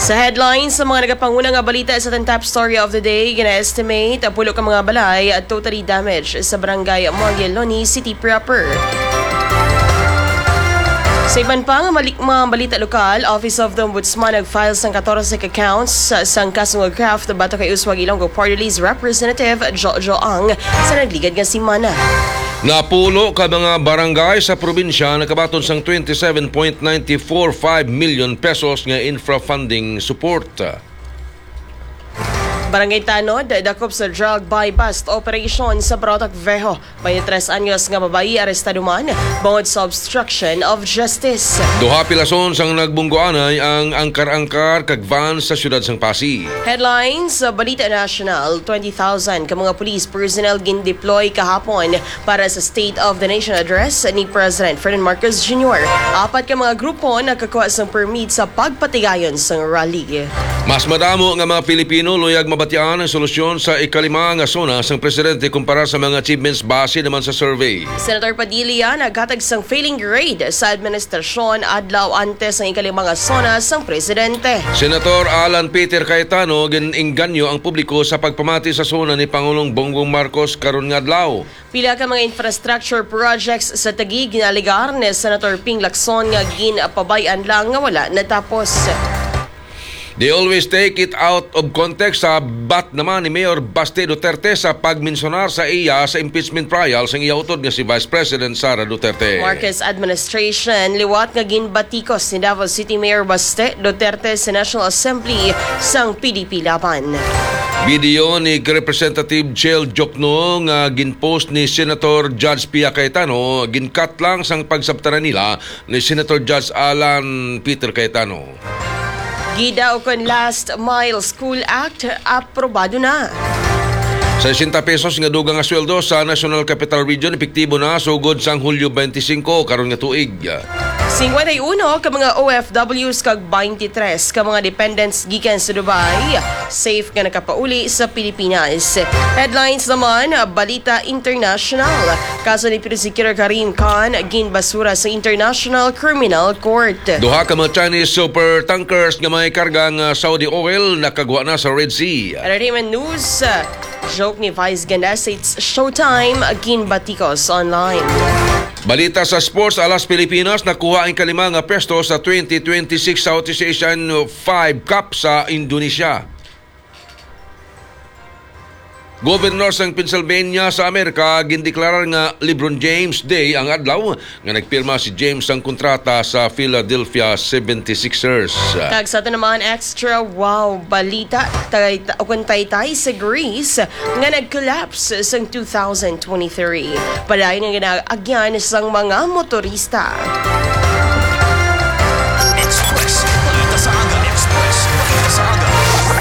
Sa headlines, sa mga nagapanguna nga balita sa top story of the day, gina-estimate ang pulo ka mga balay at totally damaged sa barangay Magueloni City proper. Sa iban pa nga mga balita lokal, Office of the Ombudsman nag-file sang 14 accounts sa kasong craft bato kay Uswag Ilonggo Party List Representative Jojo Ang sa nagligad nga simana. Napulo ka mga barangay sa probinsya nakabaton sang 27.945 million pesos nga infra funding support. Barangay Tanod, dakop sa drug buy-bust operation sa Brotac Vejo. 23 anyos nga babayi arestado man bangod sa obstruction of justice. Duha pilason sang nagbunggoanay ang angkar-angkar kag van sa syudad sang Pasig. Headlines sa Balita National, 20,000 ka mga police personnel gin-deploy kahapon para sa State of the Nation address ni President Ferdinand Marcos Jr. Apat ka mga grupo nakakuha sang permit sa pagpatigayon sang rally. Mas madamo nga mga Pilipino luyag mabatian ang solusyon sa ikalima nga zona sang presidente kumpara sa mga achievements base naman sa survey. Senator Padilla naghatag sang failing grade sa administrasyon adlaw antes ang ikalima nga zona sang presidente. Senator Alan Peter Cayetano gin-ingganyo ang publiko sa pagpamati sa zona ni Pangulong Bongbong Marcos karon nga adlaw. Pila ka mga infrastructure projects sa Taguig ginaligar ni Senator Ping Lacson nga ginapabayan lang nga wala natapos. They always take it out of context sa bat naman ni Mayor Baste Duterte sa pagmensionar sa iya sa impeachment trial sa iya utod nga si Vice President Sara Duterte. Marcos administration liwat nga ginbatikos ni Davao City Mayor Baste Duterte sa National Assembly sang PDP laban. Video ni Representative Chel Jokno nga ginpost ni Senator Judge Pia Cayetano ginkat lang sang pagsabtara nila ni Senator Judge Alan Peter Cayetano. Gida o kon Last Mile School Act, aprobado na. Sa 60 pesos nga dugang nga sweldo sa National Capital Region, epektibo na sugod sang Hulyo 25 karon nga tuig. 51 ka mga OFWs kag 23 ka mga dependents gikan sa Dubai safe nga nakapauli sa Pilipinas. Headlines naman, Balita International. Kaso ni Prosecutor Karim Khan ginbasura sa International Criminal Court. Duha ka mga Chinese super tankers nga may kargang Saudi oil nakagwa na sa Red Sea. Entertainment news. Joke ni Vice Ganda sa It's Showtime ginbatikos online. Balita sa sports, Alas Pilipinas nakuha ang kalima nga pwesto sa 2026 Southeast Asian 5 Cup sa Indonesia. Governor sang Pennsylvania sa Amerika gindeklarar nga LeBron James Day ang adlaw nga nagpirma si James ang kontrata sa Philadelphia 76ers. Kag sa ito naman extra wow balita taytay sa Greece nga nag-collapse sa 2023. Palayon nga ginaagyan sang mga motorista. Express Balita sa Aga. Express Balita sa Aga.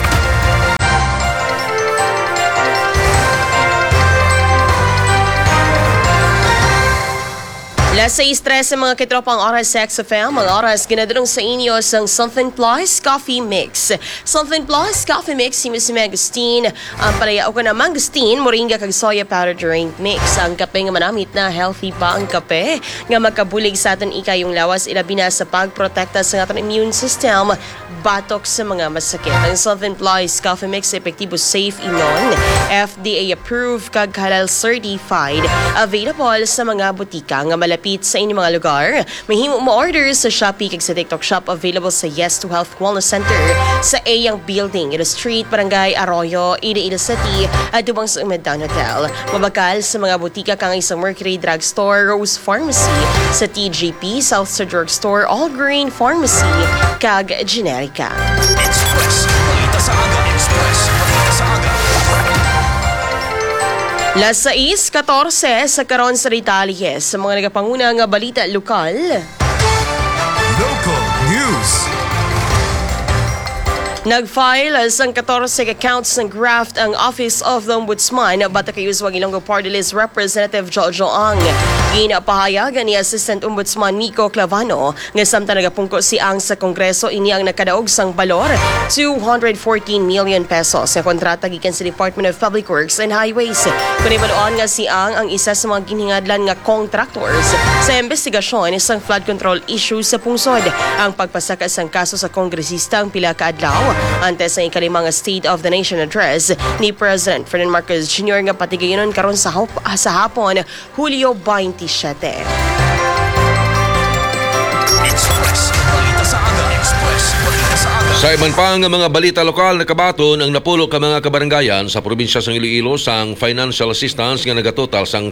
Alas 6:03 sa mga kitropang oras sa XFM, mga oras ginadulong sa inyo sang Something Plus Coffee Mix. Something Plus Coffee Mix, si Mangustin, ang palaya ko na mangustin, moringa kag soya powder drink mix. Ang kape nga manamit na healthy pa ang kape, nga magkabulig sa aton ikayong lawas, ilabi na sa pagprotekta sa aton immune system, batok sa mga masakit. Ang Something Plus Coffee Mix, epektibo safe inon, FDA approved kag halal certified, available sa mga butika nga malapit sa inyong mga lugar. Mahimo mo order sa Shopee kag sa TikTok Shop, available sa Yes to Health Wellness Center sa Ayang Building, Ilo Street, Barangay Arroyo, Iloilo City, at Dubang sa Umedan Hotel. Mabakal sa mga butika kang isang Mercury Drugstore, Rose Pharmacy, sa TGP, South Star Drugstore, All Green Pharmacy, kag Generica. Express Balita sa Aga. Express Balita sa Aga. Las 6:14 sa karon sa detalye sa mga nagapanguna nga balita lokal. Local News. Nag-file sang 14 accounts ng graft ang Office of the Ombudsman bata kay Uswag Ilonggo Party List Representative Jojo Ang. Ginapahayag ni Assistant Ombudsman Nico Clavano nga samtang nagapungko si Ang sa Kongreso ini ang nakadaog sang balor 214 million pesos sa kontrata gikan sa Department of Public Works and Highways. Kunibadoon nga si Ang isa sa mga ginhingadlan nga contractors sa investigasyon isang flood control issue sa pungsod. Ang pagpasaka sang kaso sa kongresista ang pila ka adlaw antes sa ikalimang State of the Nation address ni President Ferdinand Marcos Jr. nga patigayonon karon sa hapon Hulyo 27. Express. Balita sa aga. Express. Balita sa aga. Sa iban pang mga balita lokal na kabaton ang napulo ka mga kabaranggayan sa probinsya sang Iloilo sang financial assistance nga nagatotal sang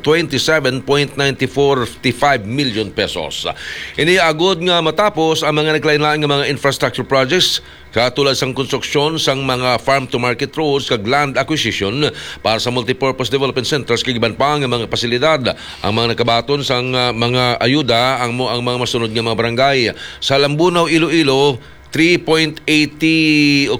27.9455 million pesos. Iniagod nga matapos ang mga naglain-lain nga mga infrastructure projects katulad sang konstruksyon sang mga farm-to-market roads kag land acquisition para sa multipurpose development centers kag iban pa nga mga pasilidad. Ang mga nakabaton sang mga ayuda ang mga masunod nga mga barangay sa Lambunaw, Iloilo 3.13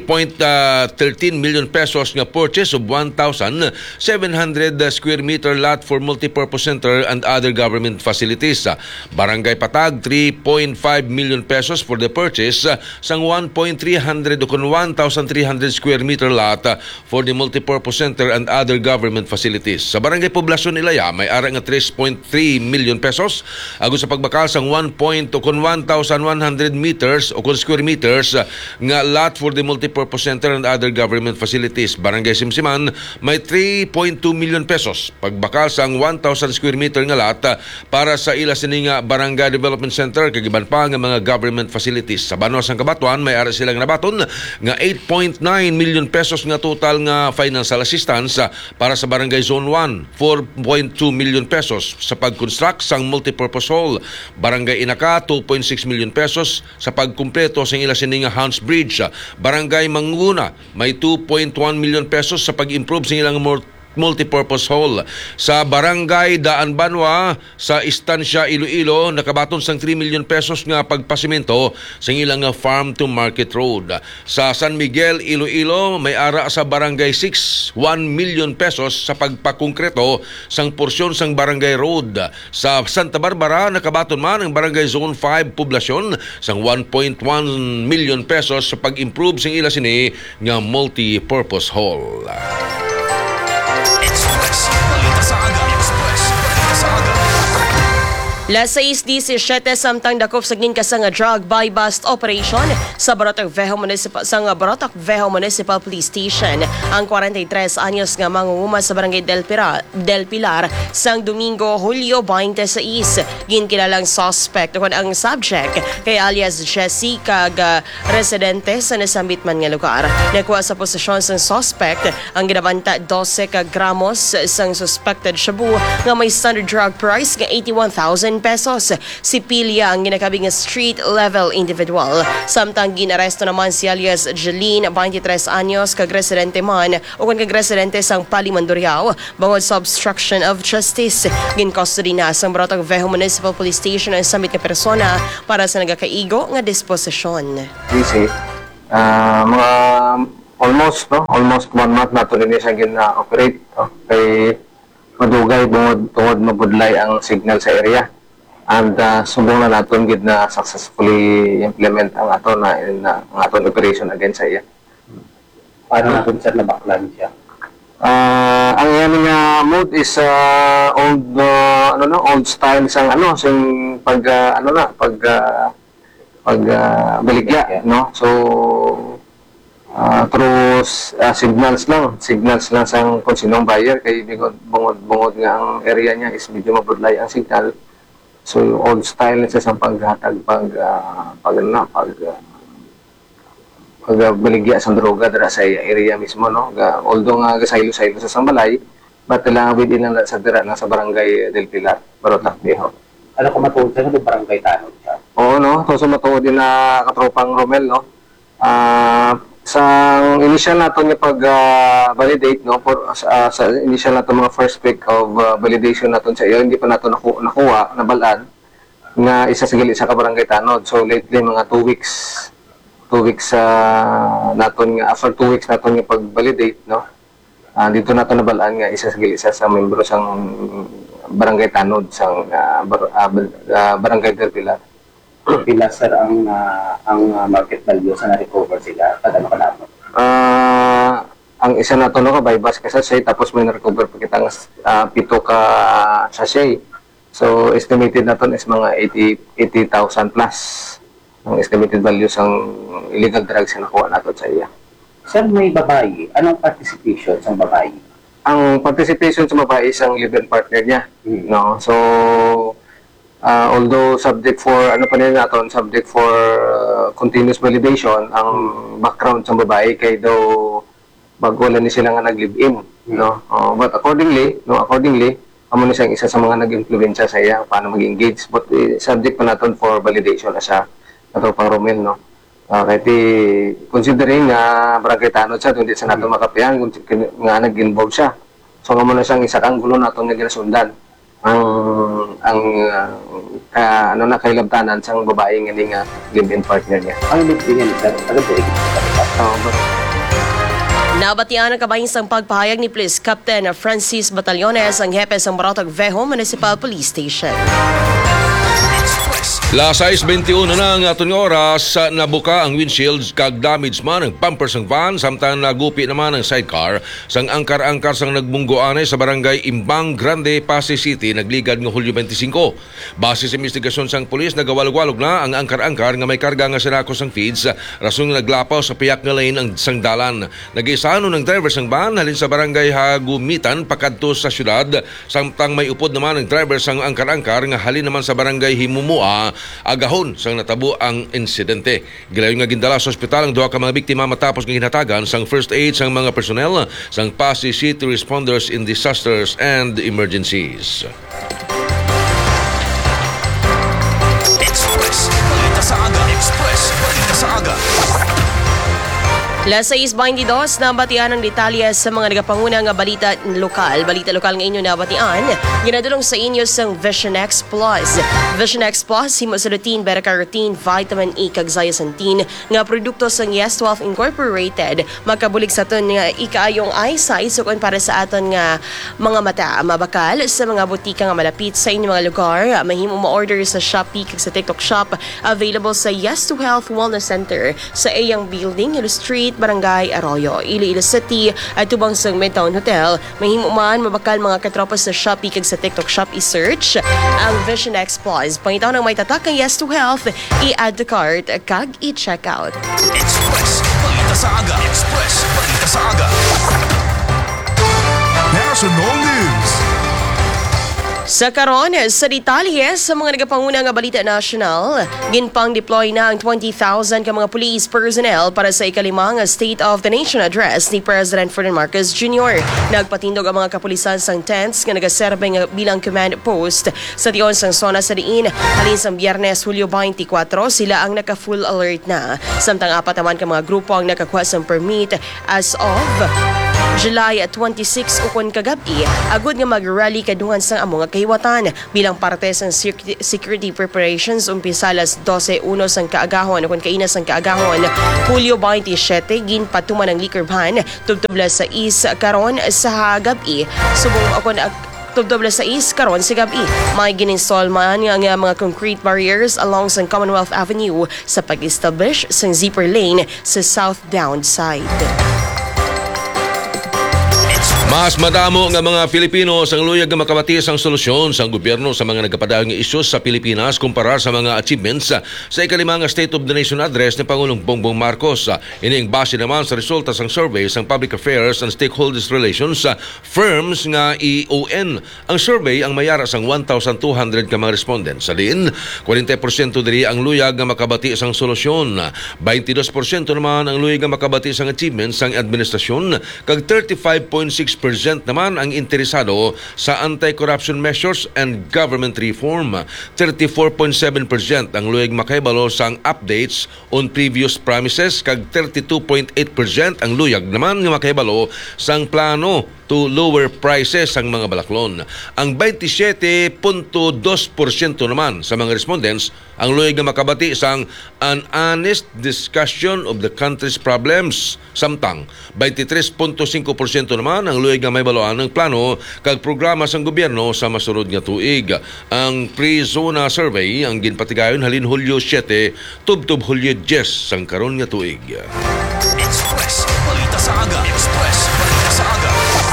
million pesos nga purchase of 1,700 square meter lot for multipurpose center and other government facilities. Barangay Patag 3.5 million pesos for the purchase sang 1,300 square meter lot for the multipurpose center and other government facilities. Sa Barangay Poblasyon Ilaya may ara nga 3.3 million pesos agud sa pagbakal sang 1,100 meters o square meters nga lot for the multipurpose center and other government facilities. Barangay Simsiman may 3.2 million pesos pagbakal sang 1,000 square meter nga lot para sa ila sini nga barangay development center kag iban pa nga mga government facilities. Sa Banos sang Kabatuan may ara silang nabaton nga 8.9 million pesos nga total nga financial assistance para sa barangay Zone 1, 4.2 million pesos sa pag-construct sang multipurpose hall. Barangay Inaka 2.6 million pesos sa pagkumpleto sa ila sining Hans Bridge. Barangay Manguna may 2.1 million pesos sa pag-improve sa ilang multipurpose hall. Sa Barangay Daan Banwa sa Istansya Iloilo nakabaton sang 3 million pesos nga pagpasimento sa ilang farm to market road. Sa San Miguel Iloilo may ara sa Barangay 6 1 million pesos sa pagpakongkreto sang porsyon sang Barangay Road. Sa Santa Barbara nakabaton man ang Barangay Zone 5 Poblasyon sang 1.1 million pesos sa pag-improve sang ila sini nga multipurpose hall. Express. Balita sa aga. Express. Balita sa aga. Las 6:17 samtang dakop sa ginkas nga drug buy-bust operation sa Barotac Vejo Municipal Police Station. Ang 43 anyos nga mangunguma sa Barangay Del Pilar sang Domingo, Hulyo 26. Ginkilalang suspect o ang subject kay alias Jessie kag residente sa nasambit man nga lugar. Nakuha sa posisyon sang suspect ang ginabanta 12 ka gramos sang suspected shabu nga may standard drug price nga 81,000 pesos. Si Pilia ang ginakabing street level individual. Samtang ginaresto naman si alias Jeline, 23 anyos, kag residente man o kag residente sang Palimanduriao bangod sa obstruction of justice. Gin-custody na sang Barotac Vejo Municipal Police Station ang samit nga persona para sa nagakaigo nga disposisyon. Busy. Mga almost 1 month na ito rin siya gina-operate. Kay madugay tungod mabudlay ang signal sa area. And subong na natin gid na successfully implement ang aton ang aton operation against sa iya. Paano natin siya nabaklan siya? Ang yan nga mode is old style sang sing baligya, no? So through signals lang sang kung sinong buyer kay bungod nga ang area niya is medyo mabudlay ang signal. So old style sa sang paghatag pagbaligya sa droga dira sa area mismo, no? Although nga gasaylo-saylo sa Sambalay, but lang within lang sa dira na sa Barangay Del Pilar, Barotac Vejo. Ano kung matuod siya sa barangay tanod siya? Oo, no? So matuod din na katropang Romel, no? Sa initial nato nga pag-validate, no? Sa initial nato mga first week of validation nato sa iyo, hindi pa nato nakuha, nabalaan, nga isa sa gali sa kabarangay tanod. So lately, mga 2 weeks 2 weeks naton nga after 2 weeks naton nga pag-validate, no. Dito naton nabalaan nga isa sa membro sang Barangay Tanod sang Barangay Del Pilar. Pila sir ang market value sa na-recover sila? Pag ano ka naman? Ang isa nato no ka bypass ka sachet, tapos may na-recover pa kitang 7 ka sachet. So estimated naton is mga 80,000 plus ang estimated value sang illegal drugs na nakuha nato sa iya. Sir, may babae. Anong participation sa babae? Ang participation sa babae is ang live-in partner niya, no. So although subject for subject for continuous validation ang background sa babae kay daw bago lang ni sila nga nag-live-in, no. But accordingly amo ni siyang isa sa mga nag-impluwensya sa iya paano mag-engage, but subject pa naton for validation na siya ato pang Romel, no. Considering na barangay Tanod siya, hindi sa nato makapihan nga nag-involve siya. So nga mo na siyang isa kang gulo nato nga ginasundan ang kailabtanan sang babae nga nga live-in partner niya. Ang live-in sir, taga-break. Nabatian ang kabayang sang pagpahayag ni Police Captain Francis Batallones, ang hepe sang Baratag Vejo Municipal Police Station. Las 6:21 na ang aton nga oras, nabuka ang windshields kag damage man ang bumper sang van, samtang nagupi naman ang sidecar sang angkar-angkar sang nagbunggoanay sa barangay Imbang Grande, Pasay City, nagligad nga Hulyo 25. Base sa investigasyon sang pulis, nagawalog-walog na ang angkar-angkar nga may karga nga sinakos sang feeds, rason nga naglapaw sa piyak nga lane ang sang dalan. Nag-isano ng driver sang van halin sa barangay Hagumitan pakadto sa syudad, samtang may upod naman ang driver sang angkar-angkar nga halin naman sa barangay Himumua, agahon sang natabo ang insidente. Gilayon nga gindala sa ospital ang duha ka mga biktima matapos nga ginhatagan sang first aid sang mga personnel sang Pasay City Responders in Disasters and Emergencies. Express. Balita sa aga. Express. Balita sa aga. Las 6:22 na batian ng detalye sa mga nagapanguna nga balita lokal. Balita lokal nga inyo nabatian, ginadulong sa inyo sang Vision X Plus. Vision X Plus, himo sa lutein, beta-carotene, vitamin E, kag zeaxanthin nga produkto sang Yes 12 Incorporated. Magkabulig sa aton nga ikaayong eyesight sukon para sa aton nga mga mata. Mabakal sa mga butika nga malapit sa inyong mga lugar. Mahimo ma-order sa Shopee kag sa TikTok Shop. Available sa Yes to Health Wellness Center sa Ayang Building, Hill Street, Barangay Arroyo, Iloilo City at tubang sa Midtown Hotel. Mahimo man mabakal mga katropas sa Shopee kag sa TikTok Shop, i-search ang Vision X Plus. Pangitaw ng may tatak ng Yes to Health, i-add to cart kag i-check out. Express. Balita sa aga. Express. Balita sa aga. National News. Sa karon, sa detalye sa mga nagapanguna nga balita national, ginpang deploy na ang 20,000 ka mga police personnel para sa ikalimang State of the Nation address ni President Ferdinand Marcos Jr. Nagpatindog ang mga kapulisan sang tents nga nagaserbe nga bilang command post sa tiyon sang zona sa diin. Halin sang Biyernes, Hulyo 24, sila ang naka-full alert na. Samtang apat naman ka mga grupo ang nakakuha sang permit as of July 26 ukon kagabi, agud nga mag-rally kaduhan sang amo nga kahiwatan bilang parte sang security preparations. Umpisa alas 12:01 sang kaagahon ukon kainas sang kaagahon Hulyo 27, ginpatuman ang liquor ban tubtubla sa karon sa gabi. Subong ukon tubtubla sa karon sa gabi, may gininstall man nga mga concrete barriers along sa Commonwealth Avenue sa pag-establish sang zipper lane sa southbound side. Mas madamo nga mga Pilipino sang luyag nga makabati sang solusyon sang gobyerno sa mga nagkapadayon nga issues sa Pilipinas kumpara sa mga achievements sa ikalimang State of the Nation address ni Pangulong Bongbong Marcos. Ining base naman sa resulta sang survey sang Public Affairs and Stakeholders Relations sa firms nga EON. Ang survey ang mayara sang 1,200 ka mga respondents. Sa diin, 40% diri ang luyag nga makabati sang solusyon, 22% naman ang luyag nga makabati sang achievements sang administrasyon, kag 35.6% naman ang interesado sa anti-corruption measures and government reform. 34.7% ang luyag makahibalo sang updates on previous promises, kag 32.8% ang luyag naman nga makahibalo sang plano to lower prices ang mga balaklon. Ang 27.2% naman sa mga respondents ang luyag na makabati sang an honest discussion of the country's problems. Samtang 23.5% naman ang luyag na may baloan ng plano kag programa sang gobyerno sa masunod nga tuig. Ang pre-zona survey ang ginpatigayon halin Hulyo 7 tubtob Hulyo 10 sang karon nga tuig. Express, balita sa aga. Express, balita sa aga.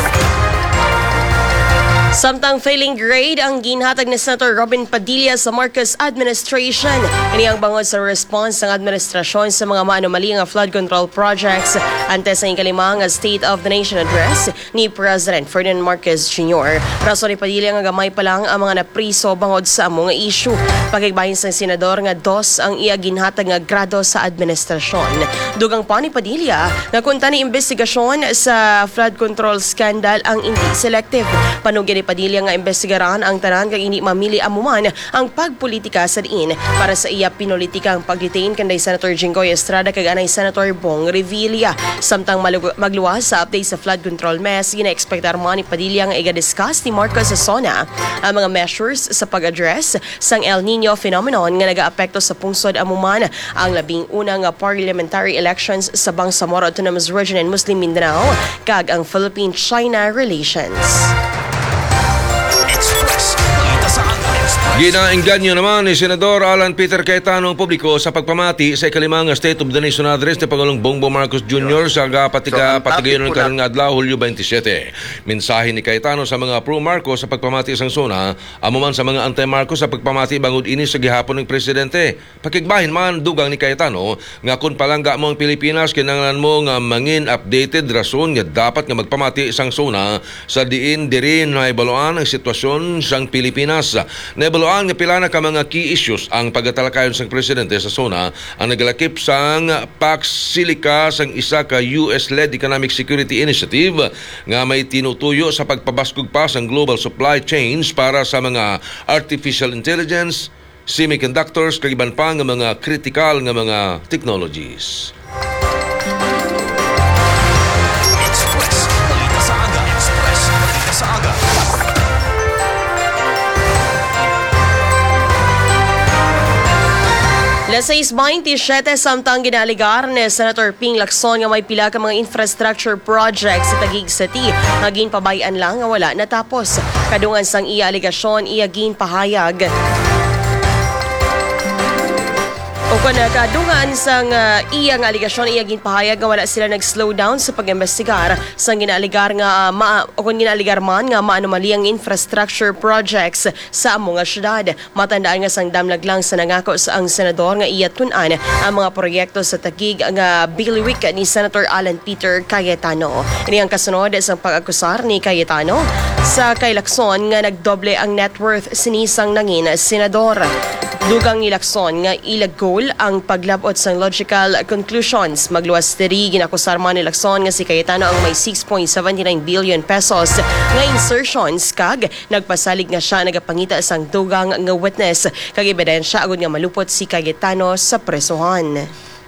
Samtang failing grade ang ginhatag ni Senator Robin Padilla sa Marcos administration. Ini ang bangod sa response ng administrasyon sa mga maanumali nga flood control projects antes sa ikalimang State of the Nation address ni President Ferdinand Marcos Jr. Rason ni Padilla nga gamay pa lang ang mga napriso bangod sa among nga issue. Pagigbahin sa senador nga dos ang iya ginhatag nga grado sa administrasyon. Dugang pa ni Padilla nga kunta ni investigasyon sa flood control scandal ang hindi selective. Panugyan ni Padilla nga investigaran ang tanan kag hindi mamili amuman ang pagpolitika sa diin para sa iya pinulitika ang pagdetain kanday Senator Jinggoy Estrada kag anay Senator Bong Revilla. Samtang magluwas sa update sa flood control mess, gina-expectar man ni Padilla nga iga-discuss ni Marcos sa SONA ang mga measures sa pag-address sang El Nino phenomenon nga nagaapekto sa pungsod amuman ang labing unang parliamentary elections sa Bangsamoro Autonomous Region and Muslim Mindanao kag ang Philippine-China relations. Ginaengganyo naman ni Senador Alan Peter Cayetano ang publiko sa pagpamati sa ikalimang State of the Nation address ni Pangulong Bongbong Marcos Jr. sa patigayon ng karon nga adlaw Hulyo 27. Mensahe ni Cayetano sa mga pro-Marcos sa pagpamati sang SONA, amuman sa mga anti-Marcos sa pagpamati bangod ini sa gihapon ng presidente. Pakigbahin man dugang ni Cayetano nga kun palangga mo ang Pilipinas kinahanglan mo nga mangin updated rason nga dapat nga magpamati sang SONA sa diin diri na ibaloan ang sitwasyon sang Pilipinas. Naibaloan nga pila na ka mga key issues ang pagatalakayon sang presidente sa SONA ang nagalakip sang Pax Silica sang isa ka US-led Economic Security Initiative nga may tinutuyo sa pagpabaskog pa sang global supply chains para sa mga artificial intelligence, semiconductors, kag iban pa nga mga critical nga mga technologies. Express, balita sa aga. Express, balita sa aga. Las 6:27 samtang ginaligar ni Senator Ping Lacson nga may pila ka mga infrastructure projects sa Taguig City nga ginpabayan lang nga wala natapos. Kadungan sang iya aligasyon iya ginpahayag. O kung kadungan sang iya nga aligasyon iya ginpahayag nga wala sila nag-slow down sa pag-imbestigar sang ginaligar nga kung ginaligar man nga maanomali ang infrastructure projects sa among nga syudad. Matandaan nga sang damlag lang sa nangako sa ang senador nga iya tun-an ang mga proyekto sa Taguig nga bailiwick ni Senator Alan Peter Cayetano. Ini ang kasunod sa pag-akusar ni Cayetano sa kay Lacson nga nagdoble ang net worth sinisang nangin senador. Dugang ni Lacson nga ilag goal ang paglabot sang logical conclusions. Magluwas diri ginakusar man ni Lacson nga si Cayetano ang may 6.79 billion pesos nga insertions kag nagpasalig nga siya nagapangita sang dugang nga witness kag ebidensya agud nga malupot si Cayetano sa presohan.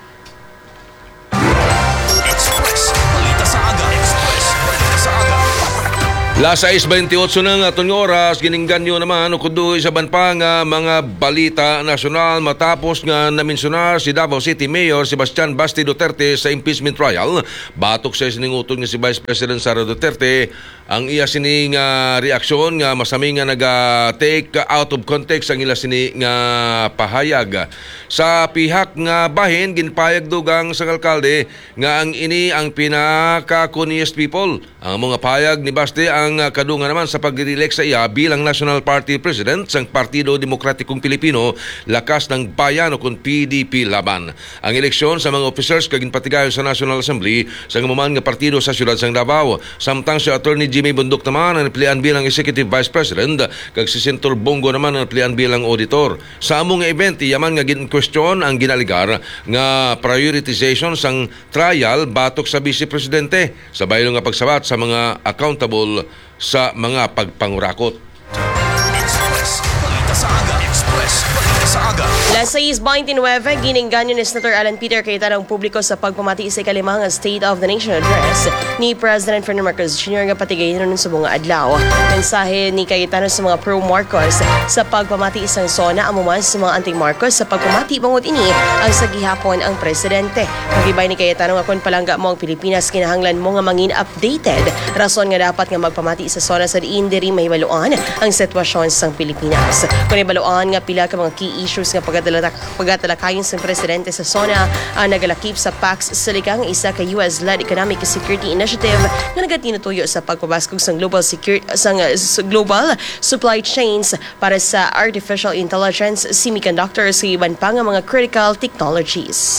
Express, balita sa aga. Express, balita sa aga. Las 6:28 na nga itong oras, giningganyo naman o kundi sa banpa nga mga balita nasyonal matapos nga naminsunar si Davao City Mayor Sebastian Basti Duterte sa impeachment trial. Batok sa siningutod nga si Vice President Sara Duterte ang iya sini nga reaksyon nga masami nga naga-take out of context ang ila sini nga pahayag. Sa pihak nga bahin, ginpayag dugang sa alkalde nga ang ini ang pinaka-kuniest people. Ang mga pahayag ni Basti ang kadungan naman sa pag-re-elect sa iya bilang National Party President sang Partido Demokratikong Pilipino, Lakas ng Bayan o kung PDP Laban. Ang eleksyon sa mga officers kaging patigayon sa National Assembly sa ngamuman nga partido sa siyudad sang Davao. Samtang si Attorney Jimmy Bundok naman ang napilian bilang Executive Vice President kag si Senator Bongo naman ang napilian bilang Auditor. Sa among event, yaman nga gin-question ang ginaligar nga prioritization sang trial batok sa Vice Presidente sa baylo nga pagsabat sa mga accountable sa mga pagpangurakot. Express, balita sa aga. Express, balita sa aga. Las 6:29, giningganyo ni Senator Alan Peter Cayetano ang publiko sa pagpamati sa ikalimang State of the Nation Address ni President Ferdinand Marcos Jr. nga patigayon nun sa mga adlaw. Mensahe ni Cayetano sa mga pro-Marcos sa pagpamati isang sona amuman sa mga anti-Marcos sa pagpamati bangod ini ang sa gihapon ang presidente. Magibay ni Cayetano nga kung palangga mo ang Pilipinas kinahanglan mo nga mangin updated. Rason nga dapat nga magpamati sa sona sa diin diri mahibaluan ang sitwasyon sa Pilipinas. Kung ibaluan nga pila ka mga key issues nga pagkatalakayin sa presidente sa SONA ang nagalakip sa PAX sa likang isa ka US-led Economic Security Initiative na nagatinutuyo sa pagpabaskog sa global supply chains para sa artificial intelligence, semiconductors sa iban pa nga mga critical technologies.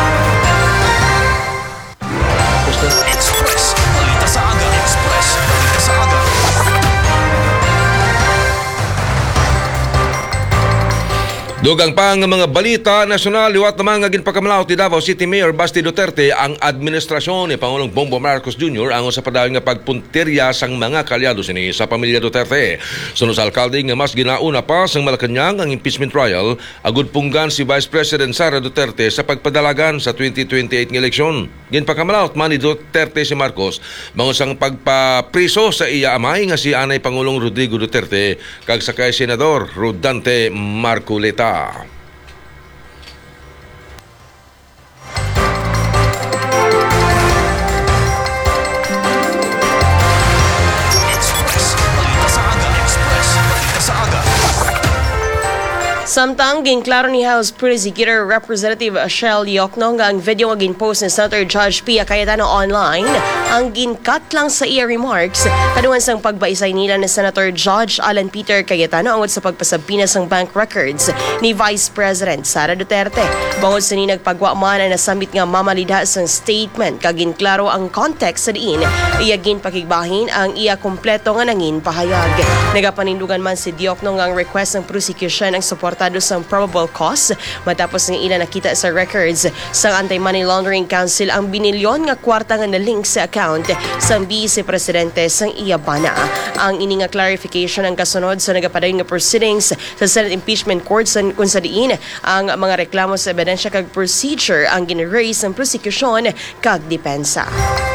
Express. Balita sa aga. Express. Balita sa aga. Dugang pa nga mga balita nasyonal, liwat naman nga ginpakamalaot ni Davao City Mayor Basti Duterte ang administrasyon ni Pangulong Bongbong Marcos Jr. ang sa padayon nga pagpuntirya sang mga kalyado sini sa pamilya Duterte. Sunod sa alkalde nga mas ginauna pa sang Malacañang ang impeachment trial, agud punggan si Vice President Sara Duterte sa pagpadalagan sa 2028 nga eleksyon. Ginpakamalaot man ni Duterte si Marcos bangon sang pagpapriso sa iya amay nga si Anay Pangulong Rodrigo Duterte kag sakay Senador Rodante Marcoleta. Samtang ginklaro ni House Prosecutor Representative Shell Yocno nga ang video nga ginpost ni Senator Judge Pia Cayetano online ang gincut lang sa iya remarks kaduan sang pagbaisay nila ni Senator Judge Alan Peter Cayetano angod sa pagpasabina sang bank records ni Vice President Sara Duterte. Bangod sa ni nagpagwa man ang nasambit nga mamalidha sang statement kag ginklaro ang context sa diin iya ginpakigbahin ang iya kompleto nga nangin pahayag. Nagapanindugan man si Diokno nga ang request ng prosecution ang suporta sa probable cause matapos ng ilan nakita sa records sa Anti-Money Laundering Council ang binilyon nga kwarta nga na-link sa account sa Vice Presidente sang Iyabana. Ang ini nga clarification ang kasunod sa nagapadayon nga proceedings sa Senate Impeachment Court kung sa diin ang mga reklamo sa ebidensya kag procedure ang gin-raise ng prosecution kag depensa.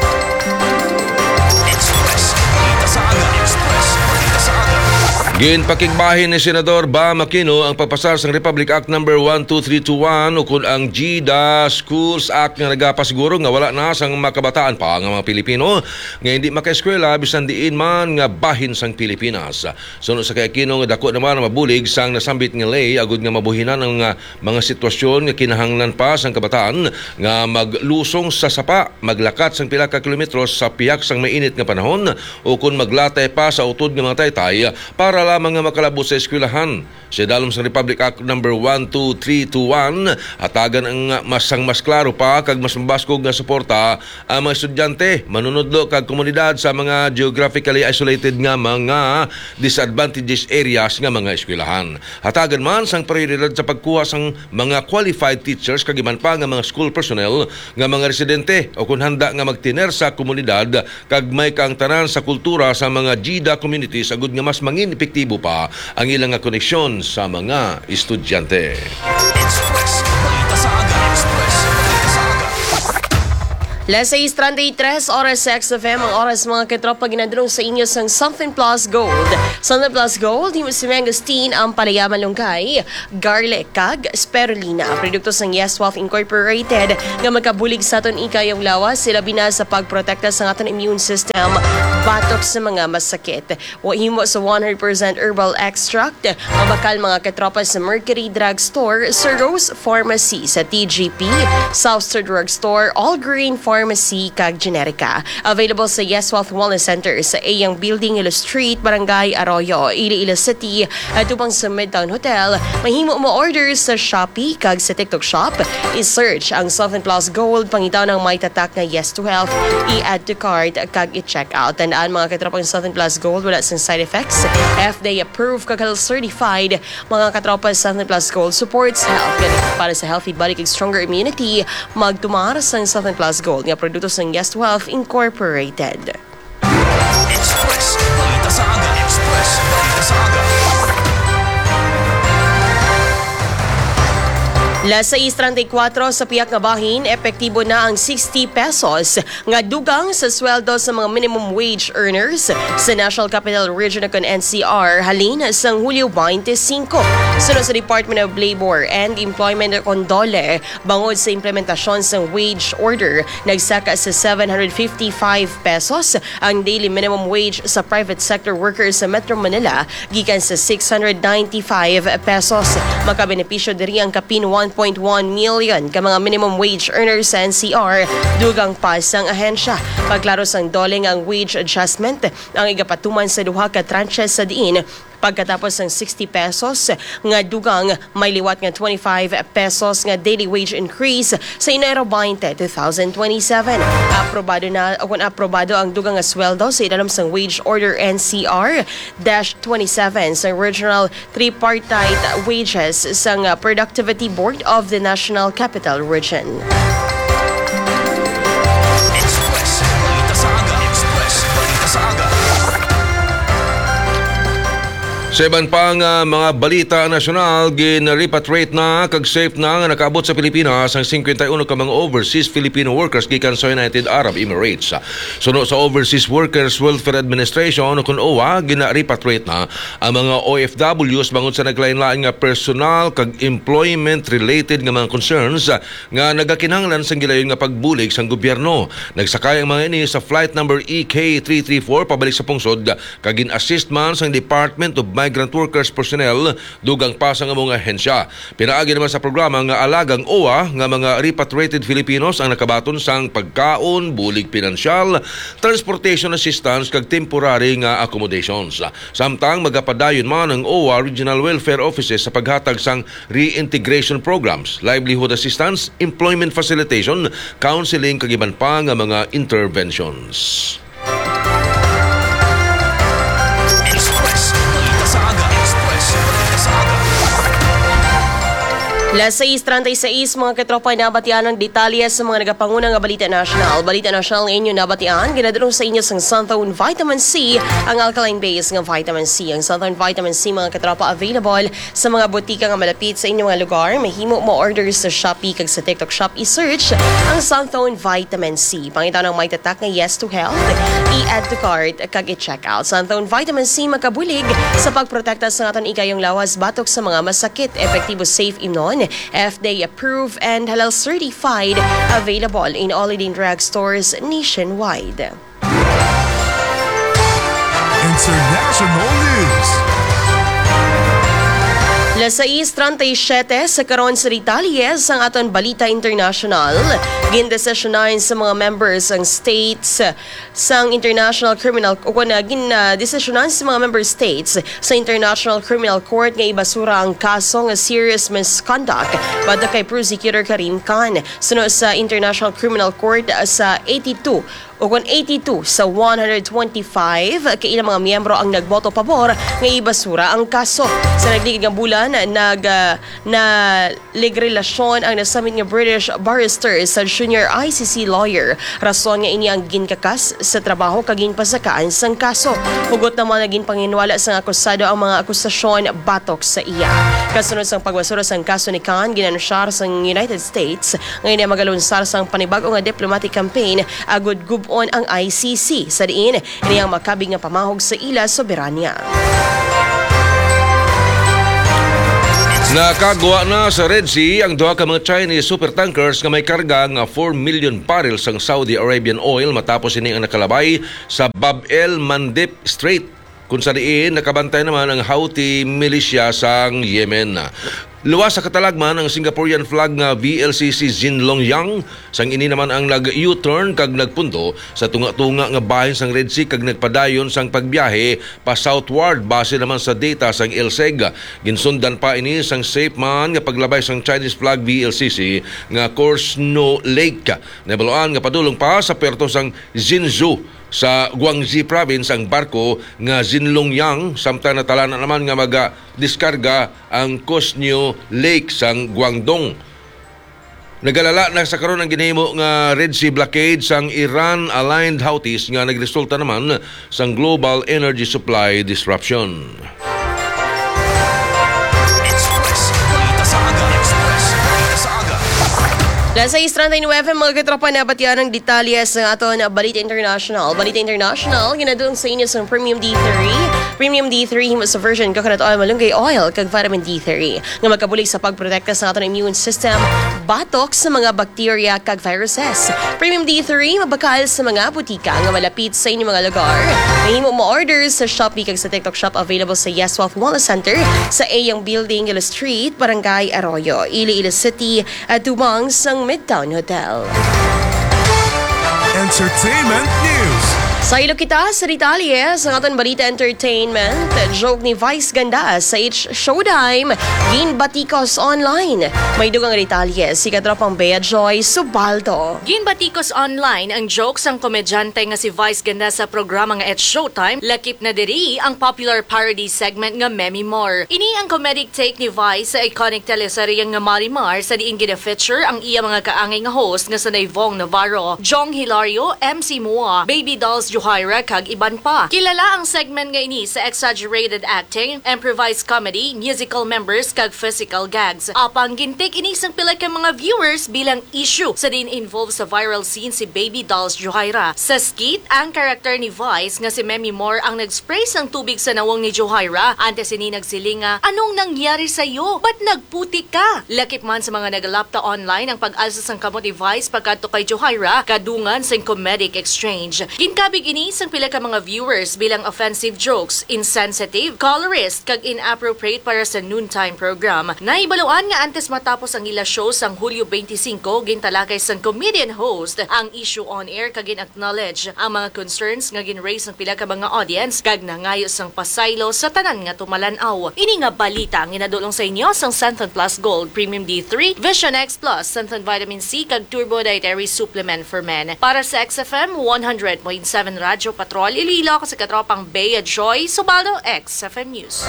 Ginpakigbahin ni Senador Bam Aquino ang pagpasar sa Republic Act No. 12321 o kung ang GIDA Schools Act nga nagapasiguro nga wala na sang makabataan pa nga mga Pilipino nga hindi makaeskwela bisan diin man nga bahin sang Pilipinas. Sunod sa kay Aquino nga dako naman mabulig sang nasambit nga lay agud nga mabuhinan ang mga sitwasyon nga kinahanglan pa sang kabataan nga maglusong sa sapa, maglakat sang pila ka kilometros sa piyak sang mainit nga panahon o kung maglatay pa sa utod nga mga taytay para lamang nga makalabot sa eskwelahan. Sa dalom sa Republic Act No. 12321, hatagan ang mas klaro pa kag mas mabaskog nga suporta ang mga estudyante, manunodlo kag komunidad sa mga geographically isolated nga mga disadvantaged areas nga mga eskwelahan. Hatagan man sang prioridad sa pagkuha sang mga qualified teachers kag iban pa nga mga school personnel nga mga residente o kung handa nga magtiner sa komunidad kag may kaangtanan sa kultura sa mga GIDA communities agud nga mas mangin epektibo pa ang ilang koneksyon sa mga estudyante. Express. Balita sa aga. Express. Balita sa aga. Las 6:33 oras sa XFM ang oras mga katropa ginadrong sa inyo sang Something Plus Gold. Something Plus Gold, himo si Mangosteen ang palayaman lungkay, garlic kag spirulina. Produkto sang Yes Wealth Incorporated nga magkabulig sa aton ikayong lawas sila bina sa pagprotekta sa aton immune system batok sa mga masakit. Himo sa 100% herbal extract ang bakal mga katropa sa Mercury Drug Store, sa Rose Pharmacy, sa TGP, Southstar Drug Store, All Green Pharmacy kag Generica. Available sa Yes Wealth Wellness Center sa Ayang Building, Ilo Street, Barangay Arroyo, Iloilo City, at tubang sa Midtown Hotel. Mahimo mo order sa Shopee kag sa TikTok Shop. I-search ang Something Plus Gold, pangitaw ng may tatak na Yes to Health, i-add to cart kag i-check out. Tandaan mga katropang Something Plus Gold, wala sang side effects. FDA approved kag certified. Mga katropa Something Plus Gold supports health. Para sa healthy body kag stronger immunity, magtumar sang Something Plus Gold nga produkto sang Yes Wealth Incorporated. Express. Balita sa aga. Express. Balita sa aga. Las 6:34 sa piyak nga bahin, epektibo na ang 60 pesos nga dugang sa sweldo sa mga minimum wage earners sa National Capital Region ug NCR halin sang Hulyo 25. Sunod sa Department of Labor and Employment Condole, bangod sa implementasyon sa wage order, nagsaka sa 755 pesos ang daily minimum wage sa private sector workers sa Metro Manila gikan sa 695 pesos. Makabenepisyo diri ang kapin 1.1 million ka mga minimum wage earners sa NCR dugang pasang ahensya. Paglaro sang doling ang wage adjustment ang igapatuman sa duha ka tranches sa diin pagkatapos ng 60 pesos nga dugang may liwat nga 25 pesos nga daily wage increase sa Enero 20, 2027. Aprobado ang dugang nga sweldo sa ilalim sang Wage Order NCR-27 sa Regional Tripartite Wages sang Productivity Board of the National Capital Region. Express, balita sa aga. Express, balita sa aga. Sa iban pang mga balita nasyonal, gin-repatriate na kag safe na nga nakaabot sa Pilipinas ang 51 ka mga overseas Filipino workers gikan sa United Arab Emirates. Suno sa Overseas Workers Welfare Administration o OWA, gina-repatriate na ang mga OFWs bangod sa naglain-lain nga personal kag employment-related nga mga concerns nga nagakinahanglan sa gilayon nga pagbulig sang gobyerno. Nagsakay ang mga ini sa flight number EK334 pabalik sa pungsod kag gin-assist man sa Department of Migrant Workers Personnel dugang pa sa mga ahensya. Pinaagi naman sa programa nga alagang OWA nga mga repatriated Filipinos ang nakabaton sang pagkaon, bulig pinansyal, transportation assistance kag temporary nga accommodations. Samtang magapadayon man ang OWA Regional Welfare Offices sa paghatag sang reintegration programs, livelihood assistance, employment facilitation, counseling kag iban pa nga mga interventions. Las 6:36 mga katropa, nabatian ng detalye sa mga nagapangunang balita national. Balita national ng inyo nabatian, ginadulong sa inyo sang Santhone Vitamin C, ang alkaline base ng vitamin C. Ang Santhone Vitamin C mga katropa available sa mga butika nga malapit sa inyong mga lugar. Mahimo mo order sa Shopee kag sa TikTok Shop, i-search ang Santhone Vitamin C. Pangita ng may tatak nga yes to health, i-add to cart kag i-check out. Santhone Vitamin C makabulig sa pagprotekta sa aton ikayong lawas batok sa mga masakit, epektibo, safe immune, FDA approved and halal certified, available in all leading drugstores nationwide. International News. Las 6:37 sa karon sa detalye ang aton balita international. Gindesisyonan sa mga members ang states sang International Criminal gindesisyonan sa mga member states sa International Criminal Court nga ibasura ang kaso nga serious misconduct pada kay Prosecutor Karim Khan. Sunod sa International Criminal Court sa 82 sa 125 kay ilang mga miyembro ang nagboto pabor nga ibasura ang kaso. Sa nagligid nga bulan na ligrelasyon ang nasamit nga British barrister sa junior ICC lawyer. Rason nga ini ang ginkakas sa trabaho kag ginpasakaan sang kaso. Hugot naman naging panginwala sang akusado ang mga akusasyon batok sa iya. Kasunod sang pagbasura sang kaso ni Khan, ginanusyar sang United States ngayon ay magalunsar sang panibag-o nga diplomatic campaign agud on ang ICC sa diin iniyang makabig nga pamahog sa ila soberanya. Nakagawa na sa Red Sea ang duha ka mga Chinese supertankers nga may karga nga 4 million barrels ang Saudi Arabian oil matapos ini ang nakalabay sa Bab el Mandeb Strait, kung sa diin nakabantay naman ang Houthi militia sang Yemen. Luwas sa katalagman ang Singaporean flag nga VLCC Jinlong Yang, sang ini naman ang nag-U-turn kag nagpunto sa tunga-tunga nga bahin sang Red Sea kag nagpadayon sang pagbiyahe pa southward base naman sa data sang ILSEG. Ginsundan pa ini sang safe man nga paglabay sang Chinese flag VLCC nga Korsno Lake. Nabaluan nga padulong pa sa puerto sang Jinzhou sa Guangxi Province ang barko nga Jinlong Yang, samtang natalana naman nga maga-diskarga ang Korsno Lake sang Guangdong. Nagalala na sa karon ang ginahimo nga Red Sea blockade sang Iran-aligned Houthis nga nagresulta naman sang global energy supply disruption. Express, balita sa aga. Express, balita Nasa 6:39 mga katropa na batiyan ng detalye sa aton Balita International. Balita International, ginadulong sa inyo sa Premium D3. Premium D3 himo sa version coconut oil, malunggay oil, kag vitamin D3 nga magkabulig sa pagprotekta sa aton immune system, batok sa mga bakterya kag viruses. Premium D3 mabakal sa mga butika nga malapit sa inyong mga lugar. Mahimo mo order sa Shopee kag sa TikTok shop, available sa Yes Wealth Wellness Center sa Ayang Building, Ilo Street, Barangay Arroyo, Iloilo City at Tumang sang Midtown Hotel. Entertainment News. Sa ilo kita sa detalye sa aton Balita Entertainment, joke ni Vice Ganda sa Showtime, ginbatikos online. May dugang detalye si katropang Bea Joy Subaldo. Ginbatikos online ang joke sang komedyante nga si Vice Ganda sa programa nga It's Showtime, lakip na diri ang popular parody segment nga Memi More. Ini ang comedic take ni Vice sa iconic teleserye nga Marimar sa diin gina-feature ang iya mga kaangay nga host nga sa Vong Navarro, Jong Hilario, MC Mua, Baby Dolls Johaira kag iban pa. Kilala ang segment nga ini sa exaggerated acting, improvised comedy, musical members kag physical gags. Apang gintik ini sang pila ka mga viewers bilang issue sa din involved sa viral scene si Baby Dolls Johaira. Sa skit, ang karakter ni Vice nga si Memi More ang nag-spray sang tubig sa nawong ni Johaira. Antes ini nagsilinga, anong nangyari sa iyo? Ba't nagputi ka? Lakip man sa mga nagalapta online ang pag-alsa sang kamot ni Vice pagkadto kay Johaira, kadungan sang comedic exchange. Ginkabig ini sang pila ka mga viewers bilang offensive jokes, insensitive, colorist kag inappropriate para sa noontime program. Naibaluan nga antes matapos ang ila show sang Hulyo 25, gintalakay sang comedian host ang issue on air kag gin-acknowledge ang mga concerns nga gin-raise ng pila ka mga audience kag nangayo sang pasaylo sa tanan nga tumalanaw. Ini nga balita ang inadulong sa inyo sang Centon Plus Gold Premium D3, Vision X Plus, Centon Vitamin C kag Turbo Dietary Supplement for Men. Para sa XFM 100.7 Radyo Patrol, Iloilo ako sa katropang Bea Joy Subaldo, XFM News.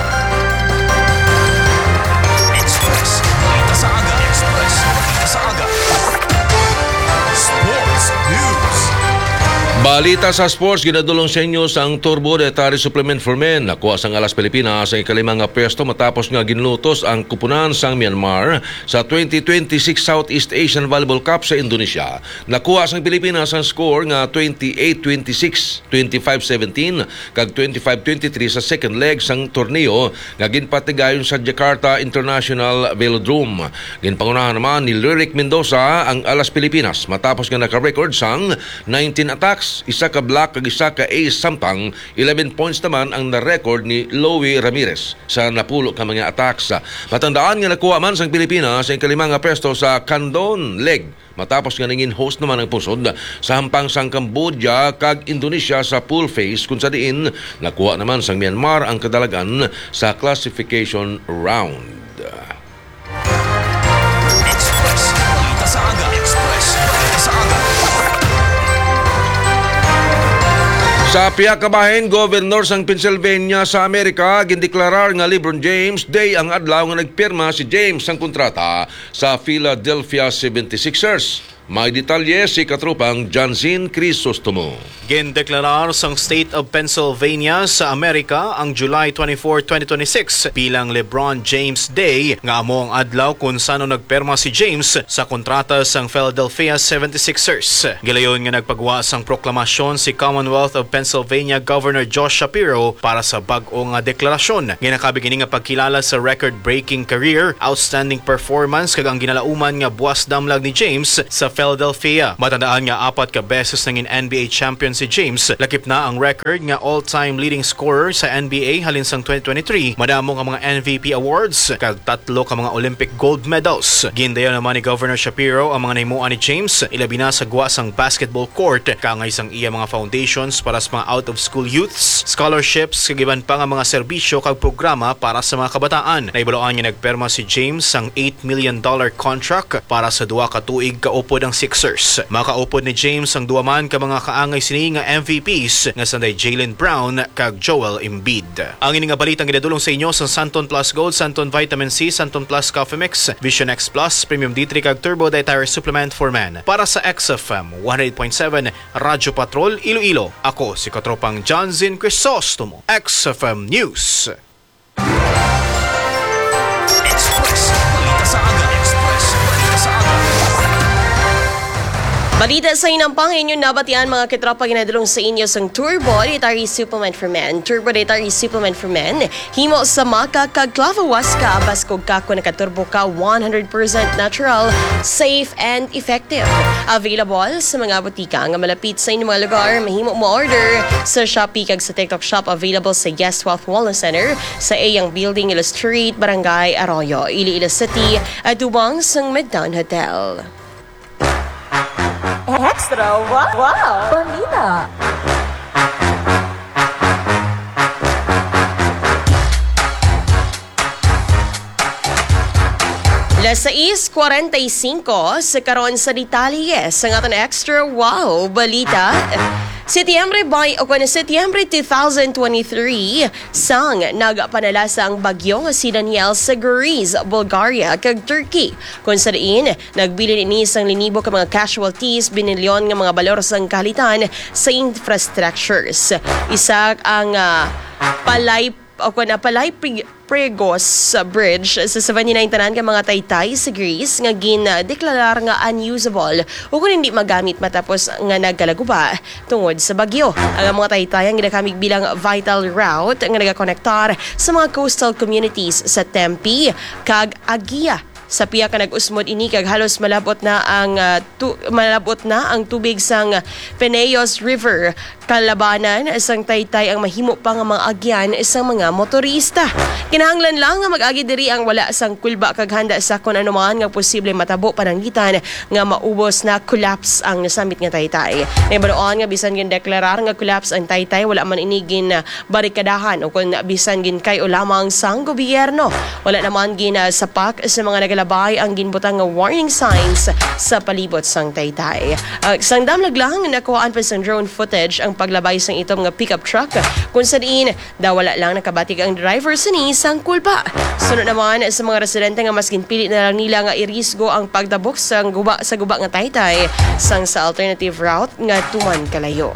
Express. Balita sa aga. Express. Balita sa aga. Sports News. Balita sa sports, ginadulong sa inyo sang Turbo Dietary Supplement for Men. Nakuha sang Alas Pilipinas ang ikalimang nga pwesto matapos nga ginlutos ang kupunan sang Myanmar sa 2026 Southeast Asian Volleyball Cup sa Indonesia. Nakuha sang Pilipinas ang score nga 28-26, 25-17 kag 25-23 sa second leg sang torneo nga ginpatigayon sa Jakarta International Velodrome. Ginpangunahan naman ni Lyric Mendoza ang Alas Pilipinas matapos nga naka-record sang 19 attacks, isa ka block kag isa ka ace samtang 11 points naman ang na-record ni Louie Ramirez sa napulo ka mga attacks. Matandaan nga nakuha man sang Pilipinas ang kalimang nga pwesto sa Kandon leg matapos nga naging host naman ang pusod sa hampang sang Cambodia kag Indonesia sa pool phase, kung sa diin nakuha naman sang Myanmar ang kadalagan sa classification round. Express. Balita sa aga. Express. Balita sa aga. Sa piya ka bahin, Governor sang Pennsylvania sa Amerika, gindeklarar nga LeBron James Day ang adlaw nga nagpirma si James sang kontrata sa Philadelphia 76ers. May detalye si katropang Jansin Crisostomo. Gindeklarar sang State of Pennsylvania sa Amerika ang July 24, 2026 bilang LeBron James Day nga amo ang adlaw kung sano nagperma si James sa kontrata sang Philadelphia 76ers. Gilayon nga nagpagawa sang proklamasyon si Commonwealth of Pennsylvania Governor Josh Shapiro para sa bag-o nga deklarasyon. Ginakabig ini nga pagkilala sa record-breaking career, outstanding performance kag ang ginalauman nga buwas damlag ni James sa Philadelphia. Matandaan nga 4 ka beses nangin NBA champion si James. Lakip na ang record nga all-time leading scorer sa NBA halin sang 2023. Madamo nga mga MVP awards kag 3 ka mga Olympic gold medals. Gindayon naman ni Governor Shapiro ang mga nahimuan ni James, ilabi na sa guwa sang basketball court kangay sang iya mga foundations para sa mga out-of-school youths, scholarships kag iban pa nga mga serbisyo kag programa para sa mga kabataan. Naibaloan nga nagperma si James sang $8 million contract para sa 2 ka tuig kaupod ang Sixers. Makaupod ni James ang duwaman ka mga kaangay sini nga MVPs nga sanday Jaylen Brown kag Joel Embiid. Ang ini nga balitang ginadulong sa inyo sa Centon Plus Gold, Centon Vitamin C, Centon Plus Coffee Mix, Vision X Plus, Premium D3 kag Turbo Dietary Supplement for Men. Para sa XFM 108.7 Radyo Patrol, Iloilo, ako si katropang Jansin Crisostomo, XFM News. Express. Balita sa aga. Express. Balita sa aga. Balita sa inampang inyong nabatian mga kitropa ginadulong sa inyo sang Turbo Dietary Supplement for Men. Turbo Dietary Supplement for Men. Himo sa maka kag clavawas ka abas kog kako nakaturbo ka 100% natural, safe and effective. Available sa mga botika nga malapit sa inyong mga lugar. Mahimo mo order sa Shopee kag sa TikTok Shop. Available sa Yes Wealth Wellness Center sa Ayang Building, Ila Street, Barangay Arroyo, Iloilo City at tubang sang Midtown Hotel. Extra! Wow! Balita! Las 6:45 sa karon sa detalye sa aton extra wow balita. Setyembre 2023 sang nagpanalasa ang bagyo nga si Daniel sa Greece, Bulgaria kag Turkey. Kung sa diin, nagbilin ini sang linibo ka mga casualties, binilyon nga mga balor sang kalitan sa infrastructures. Isa ang Palay Pregos Bridge sa 79 tanan ka mga taytay sa Greece nga gin-deklarar nga unusable o kung hindi magamit matapos nga nagkalaguba tungod sa bagyo. Ang mga taytay ang ginakamig bilang vital route nga nagakonektar sa mga coastal communities sa Tempe kag Agia. Sa piya ka nag-usmod ini kag halos malabot na ang tubig sang Peneios River. Kalabanan sang taytay ang mahimo pa nga mga agyan isang mga motorista. Kinahanglan lang nga mag-agi diri ang wala sang kulba kag handa sa kun anuman nga posible matabo panangitan nga maubos na collapse ang nasamit nga taytay. Naibaloon nga bisan gin deklarar nga collapse ang taytay wala man ini gin barikadahan o kun bisan gin kay o lamang sang gobyerno. Wala naman gin sapak sa mga nagalabay ang ginbutang nga warning signs sa palibot sang taytay. Sang damlag lang nakuhaan pa sang drone footage ang paglabay sang itong nga pickup truck kung sa diin daw wala lang nakabatig ang driver sa ni sang kulba. Sunod naman sa mga residente nga mas ginpili na lang nila nga irisgo ang pagdabok sa guba nga taytay sang sa alternative route nga tuman kalayo.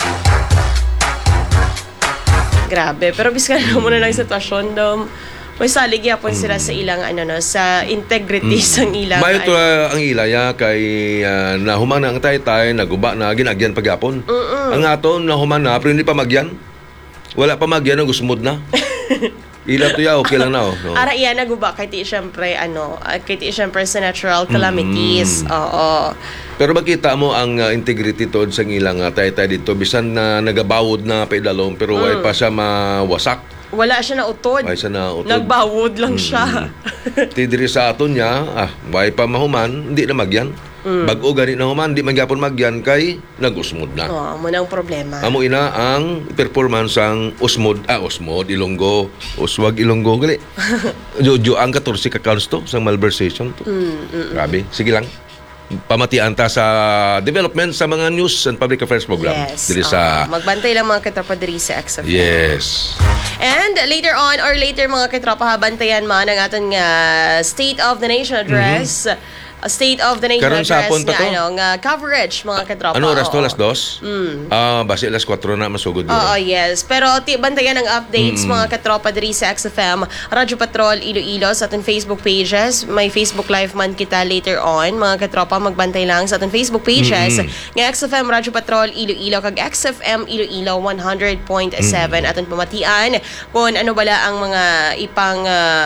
Grabe, pero biskan muna lang sitwasyon dom. May salig yapon sila sa ilang sa integrity sang ilang. Mayo to ang ilaya kay nahuman na ang taytay, naguba na ginagyan pagyapon. Ang aton nahuman na pero hindi pa magyan. Wala pa magyan ang gusmod na. Ila to ya okay lang na no. Ara iya naguba kay ti syempre sa natural calamities. Oo. Pero makita mo ang integrity tod sa ilang taytay dito bisan na nagabawod na paidalom pero way pa siya mawasak. Wala siya na utod. Nagbawod lang siya. Tidiri sa aton niya, way pa mahuman, hindi na magyan. Bag-o gani na human, hindi magyapon magyan kay nag-usmod na. Mo na ang problema. Amo ina ang performance ang usmod, Ilonggo, uswag Ilonggo gali. Jojo ang 14 ka counts to sa malversation to. Grabe, sige lang. Pamatian ta sa development sa mga news and public affairs program. Yes. Dili sa magbantay lang mga katropa diri sa XFM. Yes. And later mga katropa bantayan man ang aton nga State of the Nation address. State of the Nation Karon address sapon pa to? nga coverage mga katropa. Ano oras to? Alas 2? Base alas 4 na masugod. Yes. Pero bantayan ang updates mga katropa diri sa XFM Radyo Patrol Iloilo sa aton Facebook pages. May Facebook live man kita later on. Mga katropa magbantay lang sa aton Facebook pages nga XFM Radyo Patrol Iloilo kag XFM Iloilo 100.7 aton pamatian kung ano bala ang mga ipang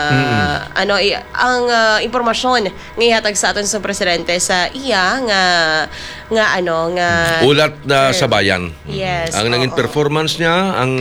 ang impormasyon nga ihatag sa aton sa presidente sa iya nga ulat na sa bayan. Yes. Ang naging performance niya ang